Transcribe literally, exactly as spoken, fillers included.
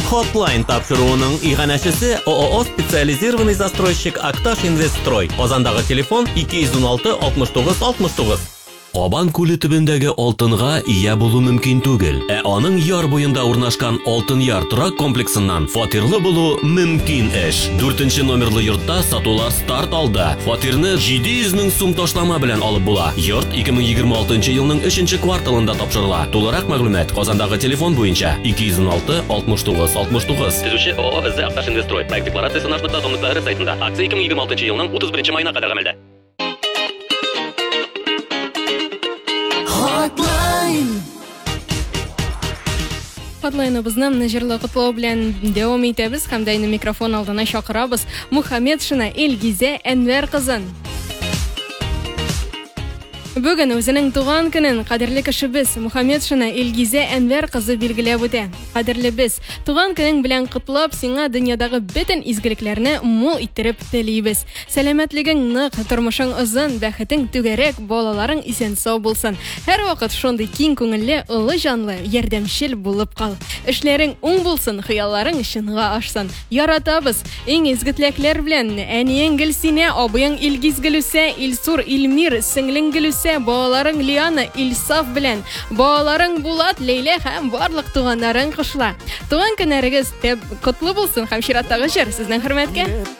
Hotline тапшыруының иганәчесе ООО специализированный застройщик Акташ Инвестстрой. Казандагы телефон ике йөз уналты алтмыш тугыз алтмыш тугыз. Кабан күле төбендәге алтынга ия булу мөмкин түгел. Ә аның яр буенда урнашкан Алтын яр торак комплексыннан фатирлы булу мөмкин эш. дүртенче номерлы йортта сатулар старт алды. Фатирны җиде йөз мең сум ташлама белән алып була. Йорт ике мең егерме алтынчы елның өченче кварталында тапшырыла. Тулырак мәгълүмат Казандагы телефон буенча ике йөз уналты алтмыш тугыз алтмыш тугыз. Төзүче ООО Акташ Инвестстрой. Проект декларациясы наш документлары сайтында. Акция ике мең егерме алтынчы елның утыз беренче маена кадәр гамәлдә. Hotline. Hotline-ыбызны җырлы котлау белән дәвам итәбез һәм дә инде микрофон алдына чакырабыз Мөхәммәтшина Илгизә Әнвәр кызын. Бүген үзенең туган көнен кадерле кешебез Мөхәммәтшина Илгизә Әнвәр кызы билгеләп үтә. Кадерле без, туган көнең белән котлап, сиңа дөньядагы бөтен изгелекләрне мул иттереп телибез. Сәламәтлегең нык, тормышың озын, бәхетең түгәрәк, балаларың исән-сау булсын. Һәр вакыт шундый киң күңелле, улы җанлы, ярдәмчел булып кал. Эшләрең уң булсын, хыялларың чынга ашсын. Яратабыз. Иң изге теләкләр белән әниең Гөлсинә, абыең Илгиз Гөлүсә, Илсур Илмир, сеңлең Гөлүсә, балаларың Лиана, Илсаф белән, балаларың Булат, Ләйлә һәм барлык туганнарың кышла. Туган көннәрегез тәб котлы булсын һәм чираттагы җыр сезнең хөрмәткә.